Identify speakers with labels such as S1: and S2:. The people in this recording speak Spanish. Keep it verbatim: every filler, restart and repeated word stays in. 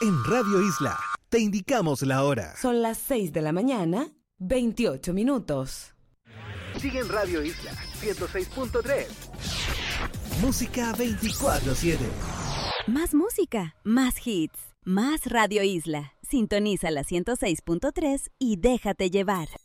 S1: En Radio Isla te indicamos la hora.
S2: Son las seis de la mañana, veintiocho minutos.
S1: Sigue en Radio Isla ciento seis punto tres. Música veinticuatro siete.
S3: Más música, más hits, más Radio Isla. Sintoniza la ciento seis punto tres y déjate llevar.